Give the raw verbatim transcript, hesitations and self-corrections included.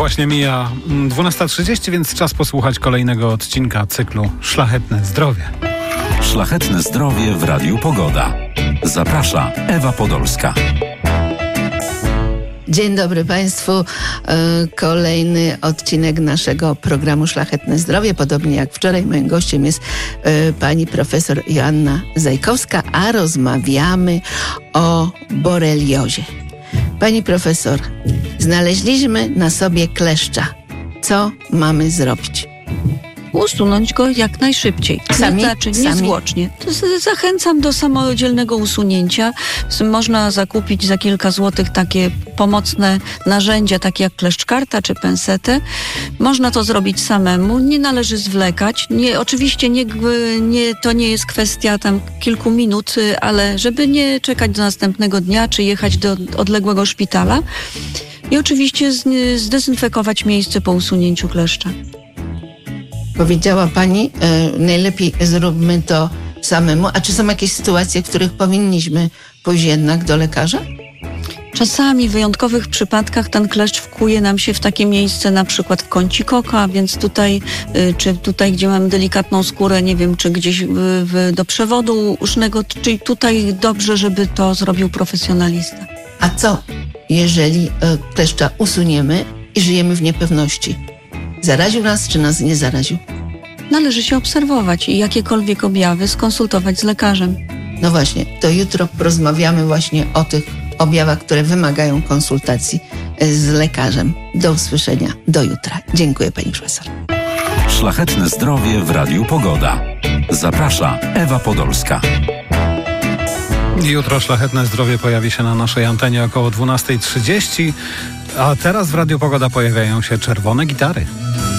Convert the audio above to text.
Właśnie mija dwunasta trzydzieści, więc czas posłuchać kolejnego odcinka cyklu Szlachetne Zdrowie. Szlachetne Zdrowie w Radiu Pogoda. Zaprasza Ewa Podolska. Dzień dobry Państwu. Kolejny odcinek naszego programu Szlachetne Zdrowie. Podobnie jak wczoraj, moim gościem jest pani profesor Joanna Zajkowska, a rozmawiamy o boreliozie. Pani profesor, znaleźliśmy na sobie kleszcza. Co mamy zrobić? Usunąć go jak najszybciej. Sami? Znaczy Sami? niezwłocznie. Zachęcam do samodzielnego usunięcia. Można zakupić za kilka złotych takie pomocne narzędzia, takie jak kleszczkarta czy pensetę. Można to zrobić samemu. Nie należy zwlekać. Nie, oczywiście nie, nie, to nie jest kwestia tam kilku minut, ale żeby nie czekać do następnego dnia, czy jechać do odległego szpitala. I oczywiście zdezynfekować miejsce po usunięciu kleszcza. Powiedziała Pani, e, najlepiej zróbmy to samemu. A czy są jakieś sytuacje, w których powinniśmy pójść jednak do lekarza? Czasami w wyjątkowych przypadkach ten kleszcz wkuje nam się w takie miejsce, na przykład w kącik oka, więc tutaj, y, czy tutaj, gdzie mamy delikatną skórę, nie wiem, czy gdzieś w, w, do przewodu usznego, czyli tutaj dobrze, żeby to zrobił profesjonalista. A co, jeżeli e, kleszcza usuniemy i żyjemy w niepewności? Zaraził nas, czy nas nie zaraził? Należy się obserwować i jakiekolwiek objawy skonsultować z lekarzem. No właśnie, to jutro porozmawiamy właśnie o tych objawach, które wymagają konsultacji z lekarzem. Do usłyszenia, do jutra. Dziękuję pani profesor. Szlachetne Zdrowie w Radiu Pogoda. Zaprasza Ewa Podolska. Jutro Szlachetne Zdrowie pojawi się na naszej antenie około dwunasta trzydzieści, a teraz w Radiu Pogoda pojawiają się czerwone gitary.